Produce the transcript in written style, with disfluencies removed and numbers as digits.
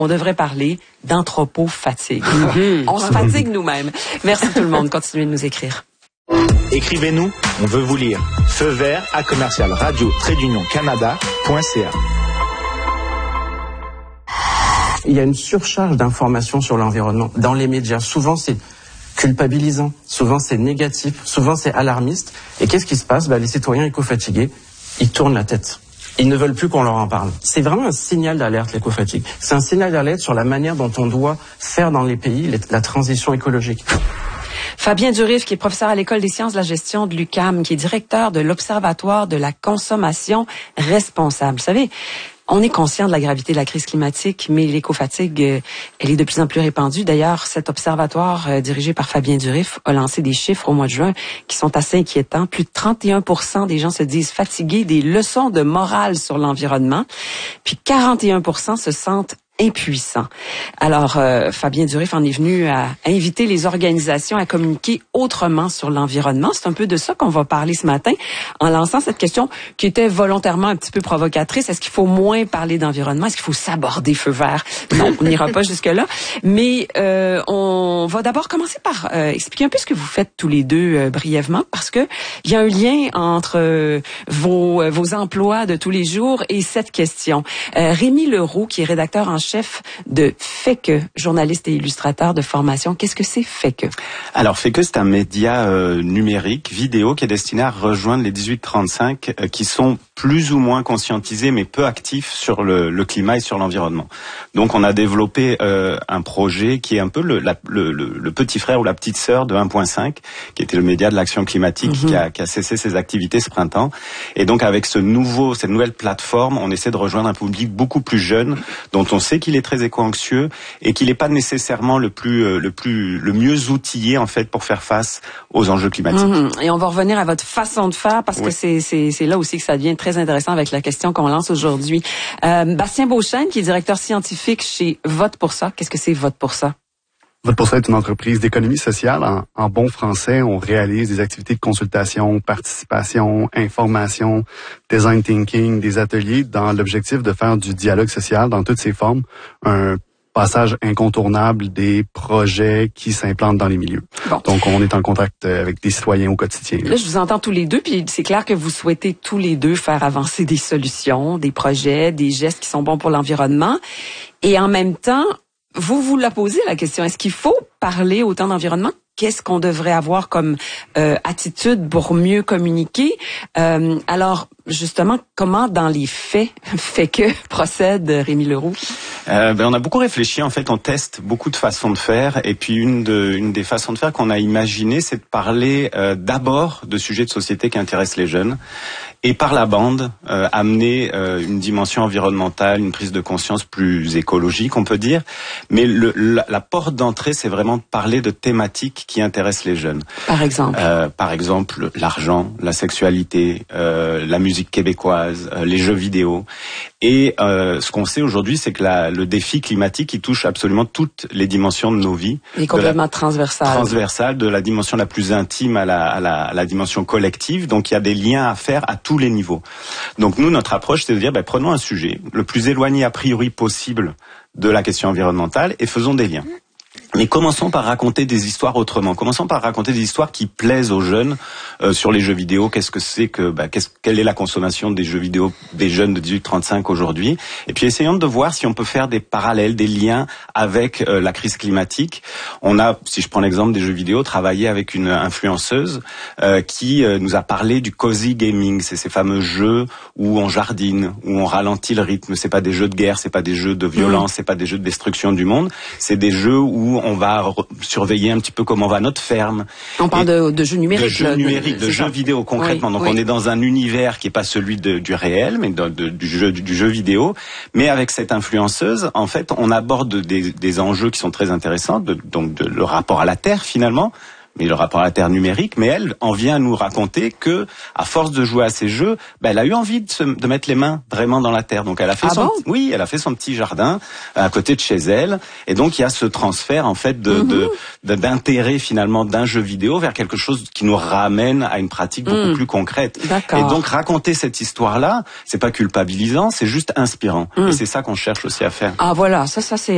On devrait parler d'anthropo-fatigue. On se fatigue nous-mêmes. Merci tout le monde. Continuez de nous écrire. Écrivez-nous, on veut vous lire. Feu vert à commercial radio-canada.ca. Il y a une surcharge d'informations sur l'environnement dans les médias. Souvent, c'est culpabilisant. Souvent, c'est négatif. Souvent, c'est alarmiste. Et qu'est-ce qui se passe? Les citoyens éco-fatigués, ils tournent la tête. Ils ne veulent plus qu'on leur en parle. C'est vraiment un signal d'alerte, l'éco-fatigue. C'est un signal d'alerte sur la manière dont on doit faire dans les pays la transition écologique. Fabien Durif, qui est professeur à l'École des sciences de la gestion de l'UQAM, qui est directeur de l'Observatoire de la consommation responsable. Vous savez, on est conscient de la gravité de la crise climatique, mais l'éco-fatigue, elle est de plus en plus répandue. D'ailleurs, cet observatoire dirigé par Fabien Durif a lancé des chiffres au mois de juin qui sont assez inquiétants. Plus de 31% des gens se disent fatigués des leçons de morale sur l'environnement, puis 41% se sentent impuissant. Alors, Fabien Durif en est venu à inviter les organisations à communiquer autrement sur l'environnement. C'est un peu de ça qu'on va parler ce matin, en lançant cette question qui était volontairement un petit peu provocatrice. Est-ce qu'il faut moins parler d'environnement? Est-ce qu'il faut s'aborder feu vert? Non, on n'ira pas jusque-là. Mais on va d'abord commencer par expliquer un peu ce que vous faites tous les deux brièvement, parce que il y a un lien entre vos emplois de tous les jours et cette question. Rémi Leroux, qui est rédacteur en chef de Fait-que, journaliste et illustrateur de formation. Qu'est-ce que c'est Fait-que? Alors Fait-que, c'est un média numérique, vidéo, qui est destiné à rejoindre les 18-35 qui sont plus ou moins conscientisés mais peu actifs sur le climat et sur l'environnement. Donc on a développé un projet qui est un peu le petit frère ou la petite sœur de 1.5, qui était le média de l'action climatique, qui a cessé ses activités ce printemps. Et donc avec cette nouvelle plateforme, on essaie de rejoindre un public beaucoup plus jeune, dont on sait qu'il est très éco-anxieux et qu'il n'est pas nécessairement le mieux outillé en fait pour faire face aux enjeux climatiques. Et on va revenir à votre façon de faire, parce que c'est là aussi que ça devient très intéressant avec la question qu'on lance aujourd'hui. Bastien Beauchesne, qui est directeur scientifique chez Vote pour ça. Qu'est-ce que c'est Vote pour ça? Vote pour ça est une entreprise d'économie sociale. En bon français, on réalise des activités de consultation, participation, information, design thinking, des ateliers dans l'objectif de faire du dialogue social dans toutes ses formes, un passage incontournable des projets qui s'implantent dans les milieux. Bon. Donc, on est en contact avec des citoyens au quotidien. Là, je vous entends tous les deux, puis c'est clair que vous souhaitez tous les deux faire avancer des solutions, des projets, des gestes qui sont bons pour l'environnement. Et en même temps, vous la posez la question, est-ce qu'il faut parler autant d'environnement? Qu'est-ce qu'on devrait avoir comme attitude pour mieux communiquer? Alors, justement, comment dans les faits Fait-que procède Rémi Leroux? On a beaucoup réfléchi. En fait, on teste beaucoup de façons de faire. Et puis, une des façons de faire qu'on a imaginé, c'est de parler d'abord de sujets de société qui intéressent les jeunes. Et par la bande, amener une dimension environnementale, une prise de conscience plus écologique, on peut dire. Mais la porte d'entrée, c'est vraiment de parler de thématiques qui intéressent les jeunes. Par exemple? Par exemple, l'argent, la sexualité, la musique québécoise, les jeux vidéo. Et ce qu'on sait aujourd'hui, c'est que le défi climatique, il touche absolument toutes les dimensions de nos vies. Il est complètement transversal. Transversal, de la dimension la plus intime à la dimension collective. Donc il y a des liens à faire à tous les niveaux. Donc nous, notre approche, c'est de dire, prenons un sujet le plus éloigné a priori possible de la question environnementale et faisons des liens. Mais commençons par raconter des histoires autrement. Commençons par raconter des histoires qui plaisent aux jeunes sur les jeux vidéo. Qu'est-ce que c'est que quelle est la consommation des jeux vidéo des jeunes de 18-35 aujourd'hui? Et puis essayons de voir si on peut faire des parallèles, des liens avec la crise climatique. On a, si je prends l'exemple des jeux vidéo, travaillé avec une influenceuse qui nous a parlé du cozy gaming. C'est ces fameux jeux où on jardine, où on ralentit le rythme. C'est pas des jeux de guerre, c'est pas des jeux de violence, c'est pas des jeux de destruction du monde. C'est des jeux où on va surveiller un petit peu comment va notre ferme. On parle de jeux numériques. De jeux vidéo concrètement. Oui, donc on est dans un univers qui est pas celui du réel, mais du jeu vidéo. Mais avec cette influenceuse, en fait, on aborde des enjeux qui sont très intéressants, donc le rapport à la Terre finalement. Mais le rapport à la Terre numérique, mais elle en vient à nous raconter que, à force de jouer à ces jeux, elle a eu envie de mettre les mains vraiment dans la Terre. Donc elle a fait elle a fait son petit jardin à côté de chez elle, et donc il y a ce transfert en fait d'intérêt finalement d'un jeu vidéo vers quelque chose qui nous ramène à une pratique beaucoup plus concrète. D'accord. Et donc raconter cette histoire-là, c'est pas culpabilisant, c'est juste inspirant. Et c'est ça qu'on cherche aussi à faire. Ah voilà, ça c'est